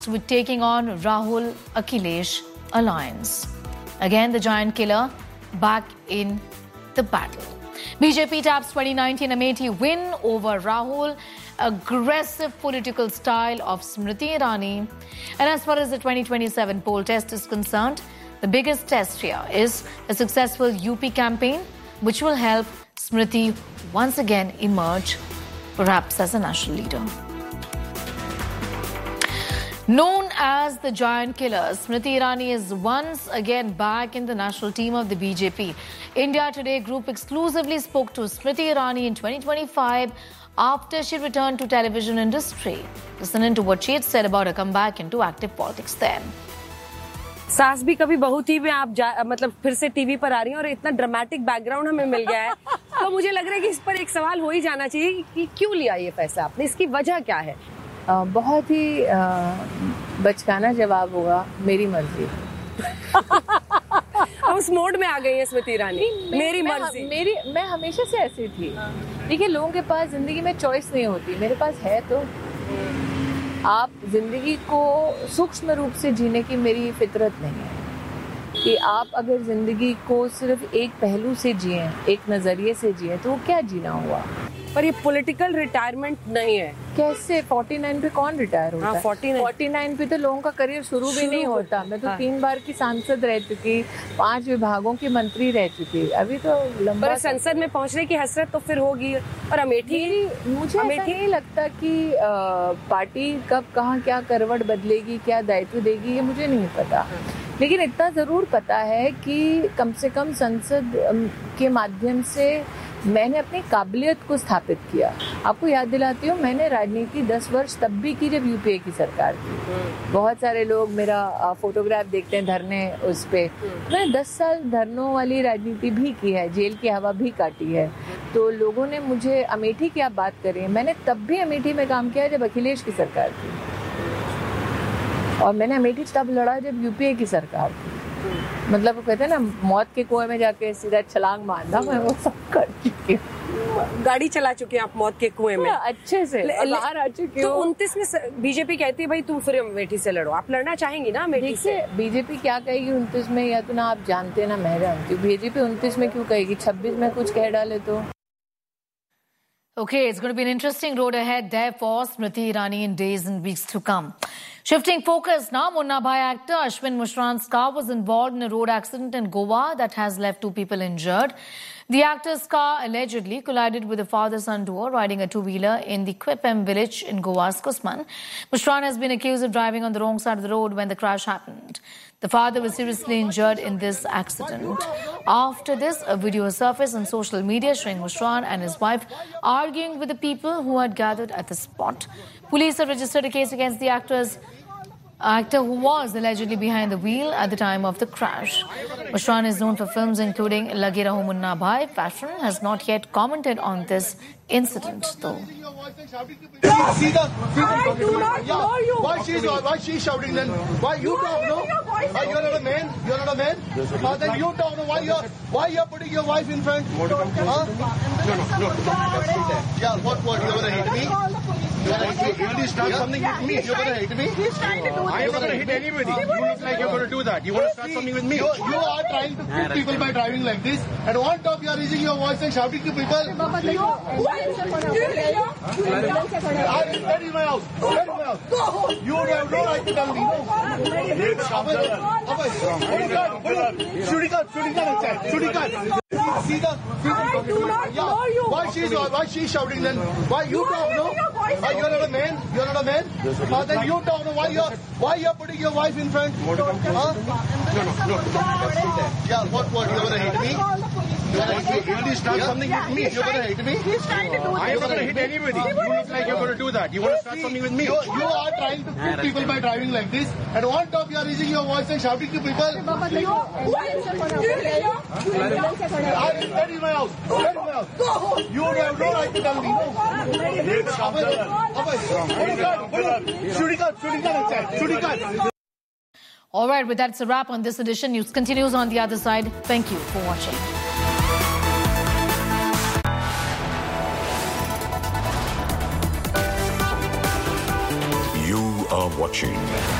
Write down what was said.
with taking on Rahul Akhilesh alliance. Again, the giant killer back in the battle. BJP taps 2019 Amethi win over Rahul, aggressive political style of Smriti Irani. And as far as the 2027 poll test is concerned, the biggest test here is a successful UP campaign, which will help Smriti once again emerge, perhaps as a national leader. Known as the giant killer, Smriti Irani is once again back in the national team of the BJP. India Today group exclusively spoke to Smriti Irani in 2025 after she returned to television industry. Listen into what she had said about her comeback into active politics then. सास भी कभी बहू थी में आप मतलब फिर से टीवी पर आ रही हैं और इतना ड्रामेटिक बैकग्राउंड हमें मिल गया है तो मुझे लग रहा है कि इस पर एक सवाल हो ही जाना चाहिए कि क्यों लिया ये फैसला आपने, इसकी वजह क्या है? बहुत ही बचकाना जवाब होगा, मेरी मर्जी। हम उस मोड में आ गई हैं स्मृति ईरानी, मेरी मर्जी। मैं हमेशा से ऐसी थी। देखिए, लोगों के पास जिंदगी में चॉइस नहीं होती, मेरे पास है। तो आप जिंदगी को सूक्ष्म रूप से जीने की मेरी फितरत नहीं है कि आप अगर जिंदगी को सिर्फ एक पहलू से जिए, एक नजरिए से जिए, तो वो क्या जीना हुआ। पर ये पॉलिटिकल रिटायरमेंट नहीं है। कैसे 49 पे कौन रिटायर होता है? 49 पे तो लोगों का करियर शुरू भी नहीं होता। मैं तो 3 बार की सांसद रह चुकी, 5 विभागों की मंत्री रह चुकी, अभी तो लंबा। पर संसद में पहुंचने की हसरत तो फिर होगी। और अमेठी, मुझे ऐसा नहीं लगता कि पार्टी कब कहाँ क्या करवट बदलेगी, क्या दायित्व देगी, ये मुझे नहीं पता। लेकिन इतना जरूर पता है कि कम से कम संसद के माध्यम से मैंने अपनी काबिलियत को स्थापित किया। आपको याद दिलाती हूँ, मैंने राजनीति 10 वर्ष तब भी की जब यूपीए की सरकार थी। बहुत सारे लोग मेरा फोटोग्राफ देखते हैं धरने उस पे। मैंने 10 साल धरनों वाली राजनीति भी की है, जेल की हवा भी काटी है। तो लोगों ने मुझे, अमेठी की आप बात करें, मैंने तब भी अमेठी में काम किया जब अखिलेश की सरकार थी, और मैंने अमेठी तब लड़ा जब यूपीए की सरकार थी। मतलब वो कहते हैं ना, मौत के कुएं में जाके सीधा छलांग मारना, मैं वो सब कर चुकी हूँ। गाड़ी चला चुकी हैं आप मौत के कुएं में, अच्छे से बाहर आ चुकी हूँ। तो 29 में बीजेपी कहती है भाई तुम फिर अमेठी से लड़ो, आप लड़ना चाहेंगी ना अमेठी से? बीजेपी क्या कहेगी 29 में, या तो ना आप जानते ना मैं जानती हूँ। बीजेपी 29 में क्यों कहेगी, 26 में कुछ कह डाले तो। Okay, it's going to be an interesting road ahead there for Smriti Irani in days and weeks to come. Shifting focus now, Munna Bhai actor Ashwin Mishran's car was involved in a road accident in Goa that has left 2 people injured. The actor's car allegedly collided with a father-son duo riding a two-wheeler in the Quipem village in Goa's Kusman. Mishran has been accused of driving on the wrong side of the road when the crash happened. The father was seriously injured in this accident. After this, a video surfaced on social media showing Mishran and his wife arguing with the people who had gathered at the spot. Police have registered a case against the actor who was allegedly behind the wheel at the time of the crash. Mishran is known for films including Lage Raho Munna Bhai. Fashion has not yet commented on this incident though. Why she's shouting then? Why you talk no? You're not a man. You're not a man. Then you talk no. Why you're putting your wife in front? Huh? No. Yeah. What? You're gonna hit me? You really start something with me? You're gonna hit me? I am not gonna hit anybody. You look like you're gonna do that. You wanna start something with me? You are trying to kill people by driving like this, and on top you are raising your voice and shouting to people. That is my house. You have no right to tell me. Shooting gun. See the why she's shouting then? Why you talk no? You're not a man. You're not a man. Then you talk no. Why you're putting your wife in front? Huh? No. Yeah. What? You're gonna hit me? You really start something with me? You're gonna hit me? I am not gonna hit anybody. You look like you're gonna do that. You wanna start something with me? You are trying to kill people by driving like this, and on top you are raising your voice and shouting to people. That is my house. You have no right to tell me. Shooting gun. All right, with that, it's a wrap on this edition. News continues on the other side. Thank you for watching. You are are watching.